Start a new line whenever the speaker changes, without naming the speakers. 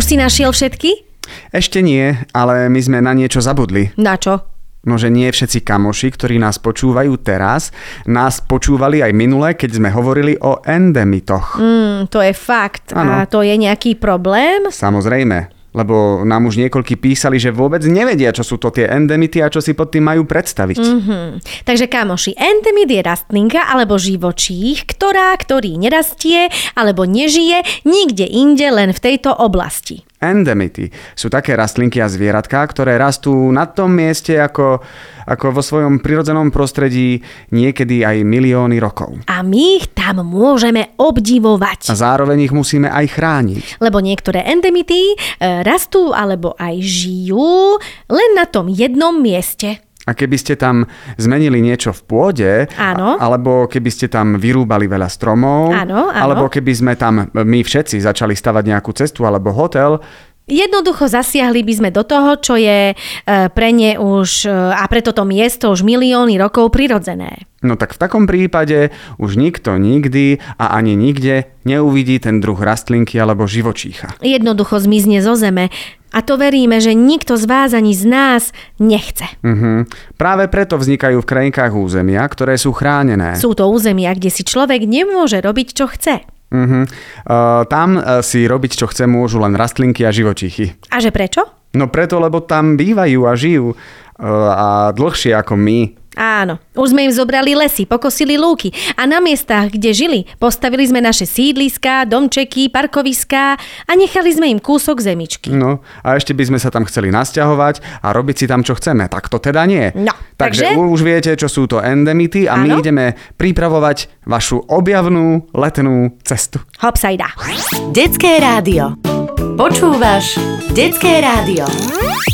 Už si našiel všetky?
Ešte nie, ale my sme na niečo zabudli.
Na čo?
No, že nie všetci kamoši, ktorí nás počúvajú teraz, nás počúvali aj minule, keď sme hovorili o endemitoch.
To je fakt.
Ano.
A to je nejaký problém?
Samozrejme, lebo nám už niekoľkí písali, že vôbec nevedia, čo sú to tie endemity a čo si pod tým majú predstaviť.
Takže kamoši, endemit je rastlinka alebo živočích, ktorý nerastie alebo nežije nikde inde, len v tejto oblasti.
Endemity sú také rastlinky a zvieratká, ktoré rastú na tom mieste ako vo svojom prirodzenom prostredí niekedy aj milióny rokov.
A my ich tam môžeme obdivovať.
A zároveň ich musíme aj chrániť.
Lebo niektoré endemity rastú alebo aj žijú len na tom jednom mieste.
A keby ste tam zmenili niečo v pôde, alebo keby ste tam vyrúbali veľa stromov, alebo keby sme tam my všetci začali stavať nejakú cestu alebo hotel,
jednoducho zasiahli by sme do toho, čo je pre ne už a pre toto miesto už milióny rokov prirodzené.
No tak v takom prípade už nikto nikdy a ani nikde neuvidí ten druh rastlinky alebo živočícha.
Jednoducho zmizne zo zeme. A to veríme, že nikto z vás ani z nás nechce.
Práve preto vznikajú v krajinkách územia, ktoré sú chránené.
Sú to územia, kde si človek nemôže robiť, čo chce.
Tam si robiť, čo chce, môžu len rastlinky a živočíchy.
A že prečo?
No preto, lebo tam bývajú a žijú a dlhšie ako my.
Áno, už sme im zobrali lesy, pokosili lúky a na miestach, kde žili, postavili sme naše sídliská, domčeky, parkoviská a nechali sme im kúsok zemičky.
No a ešte by sme sa tam chceli nasťahovať a robiť si tam, čo chceme. Tak to teda nie.
No,
takže už viete, čo sú to endemity a my ideme pripravovať vašu objavnú letnú cestu.
Hopsajda.
Detské rádio. Počúvaš Detské rádio.